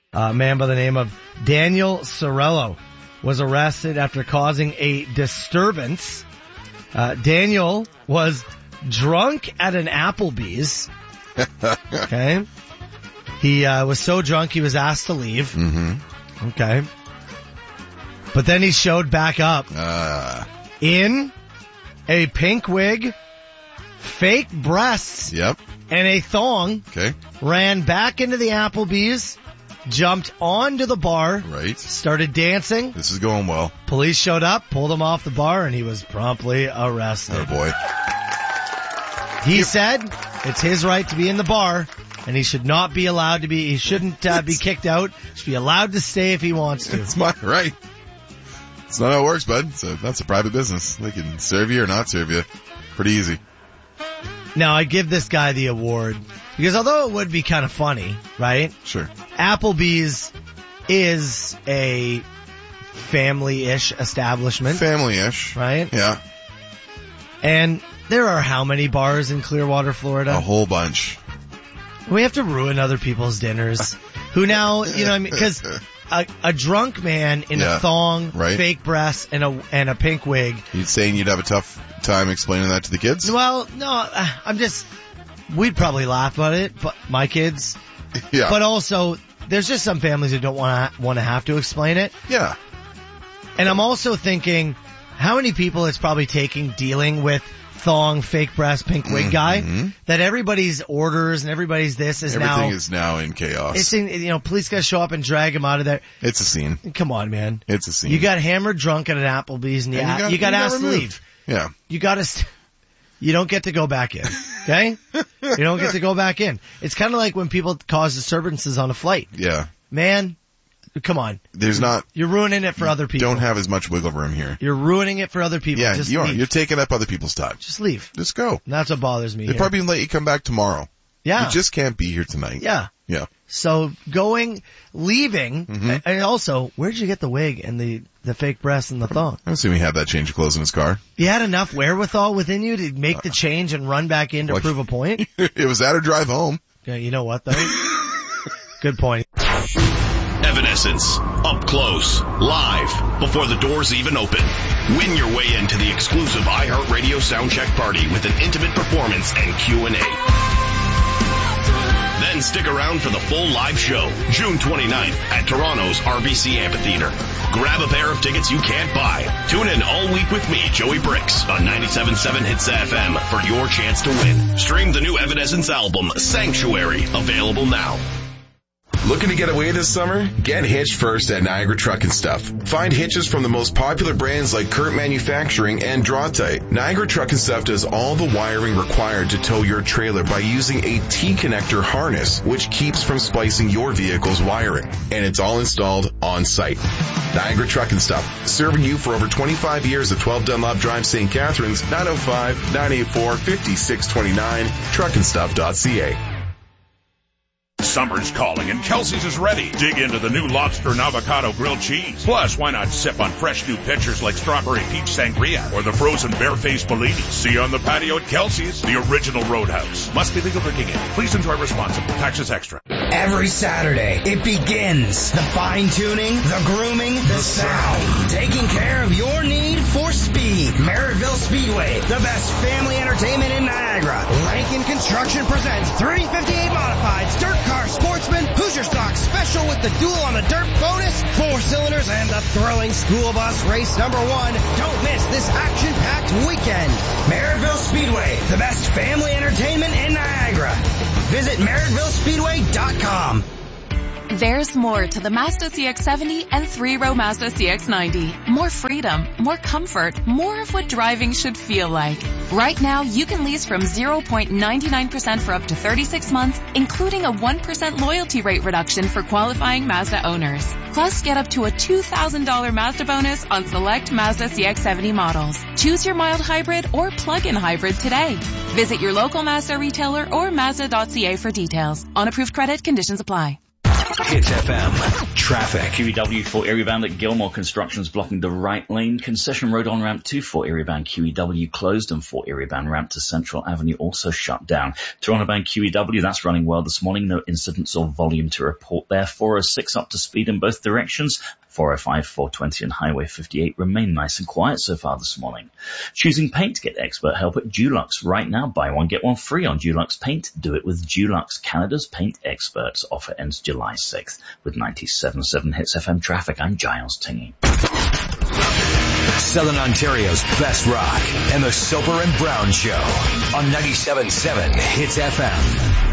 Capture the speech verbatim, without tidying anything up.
A man by the name of Daniel Sorello was arrested after causing a disturbance. Uh, Daniel was drunk at an Applebee's. Okay. He uh, was so drunk he was asked to leave. Mm-hmm. Okay. But then he showed back up Uh, in a pink wig, fake breasts, yep. and a thong. Okay. Ran back into the Applebee's, jumped onto the bar, Right. started dancing. This is going well. Police showed up, pulled him off the bar, and he was promptly arrested. Oh, boy. He said it's his right to be in the bar, and he should not be allowed to be, he shouldn't uh, be kicked out. He should be allowed to stay if he wants to. It's my right. It's not how it works, bud. So that's a private business. They can serve you or not serve you. Pretty easy. Now, I give this guy the award, because although it would be kind of funny, right? Sure. Applebee's is a family-ish establishment. Family-ish. Right? Yeah. And there are how many bars in Clearwater, Florida? A whole bunch. We have to ruin other people's dinners. Who now, you know what I mean? Because a, a drunk man in Yeah, a thong, right. fake breasts, and a and a pink wig. You saying you'd have a tough time explaining that to the kids? Well, no, uh, I'm just, we'd probably laugh about it, but my kids. Yeah. But also, there's just some families who don't want to want to have to explain it. Yeah. And I'm also thinking, how many people it's probably taking dealing with thong, fake breast, pink wig guy, Mhm. that everybody's orders and everybody's this is now. Everything is now in chaos. It's in, you know, police gotta show up and drag him out of there. It's a scene. Come on, man. It's a scene. You got hammered drunk at an Applebee's and you, And you a- got- you got you got asked to removed. leave. Yeah. You gotta, st- you don't get to go back in. Okay? You don't get to go back in. It's kinda like when people cause disturbances on a flight. Yeah. Man, come on. There's not, You're ruining it for other people. don't have as much wiggle room here. You're ruining it for other people. Yeah, Just you are. leave. You're taking up other people's time. Just leave. Just go. And that's what bothers me They here. probably let you come back tomorrow. yeah. You just can't be here tonight. yeah. Yeah. So going, leaving, Mhm. and also, where'd you get the wig and the, the fake breasts and the thong? I'm assuming he had that change of clothes in his car. You had enough wherewithal within you to make the change and run back in to Like- prove a point? It was that or drive home. Yeah, you know what though? Good point. Evanescence. Up close. Live. Before the doors even open. Win your way into the exclusive iHeartRadio Soundcheck Party with an intimate performance and Q and A. Then stick around for the full live show, June twenty-ninth at Toronto's R B C Amphitheater. Grab a pair of tickets you can't buy. Tune in all week with me, Joey Bricks, on ninety-seven point seven Hits F M for your chance to win. Stream the new Evanescence album, Sanctuary, available now. Looking to get away this summer? Get hitched first at Niagara Truck and Stuff. Find hitches from the most popular brands like Kurt Manufacturing and Draw-Tite. Niagara Truck and Stuff does all the wiring required to tow your trailer by using a T-connector harness, which keeps from splicing your vehicle's wiring. And it's all installed on site. Niagara Truck and Stuff, serving you for over twenty-five years at twelve Dunlop Drive, Saint Catharines, nine oh five, nine eight four, five six two nine, truck and stuff dot c a. Summer's calling and Kelsey's is ready. Dig into the new lobster and avocado grilled cheese. Plus, why not sip on fresh new pitchers like strawberry peach sangria or the frozen barefaced Bellini? See you on the patio at Kelsey's, the original Roadhouse. Must be legal drinking age. Please enjoy responsibly. Taxes extra. Every Saturday, it begins. The fine-tuning, the grooming, the sound. Taking care of your need for speed. Merrittville Speedway, the best family entertainment in Niagara. Rankin Construction presents three fifty-eight Modifieds, Dirt Car Sportsman, Hoosier Stock Special with the Duel on the Dirt bonus, four cylinders, and the thrilling school bus race number one. Don't miss this action-packed weekend. Merrittville Speedway, the best family entertainment in Niagara. Visit Merrittville Speedway dot com. There's more to the Mazda C X seventy and three-row Mazda C X ninety. More freedom, more comfort, more of what driving should feel like. Right now, you can lease from zero point nine nine percent for up to thirty-six months, including a one percent loyalty rate reduction for qualifying Mazda owners. Plus, get up to a two thousand dollars Mazda bonus on select Mazda C X seventy models. Choose your mild hybrid or plug-in hybrid today. Visit your local Mazda retailer or Mazda dot c a for details. On approved credit, conditions apply. Hits F M. Traffic. Q E W for area bound at Gilmore. Construction's blocking the right lane. Concession Road on ramp two for area bound Q E W closed, and for area bound ramp to Central Avenue also shut down. Toronto bound Q E W, that's running well this morning. No incidents or volume to report there. four oh six up to speed in both directions. four oh five, four twenty and Highway fifty-eight remain nice and quiet so far this morning. Choosing paint, get expert help at Dulux. Right now, buy one, get one free on Dulux paint. Do it with Dulux, Canada's paint experts. Offer ends July sixth. With ninety-seven point seven Hits F M traffic, I'm Giles Tingy. Southern Ontario's best rock and the Soper and Brown Show on ninety-seven point seven Hits F M.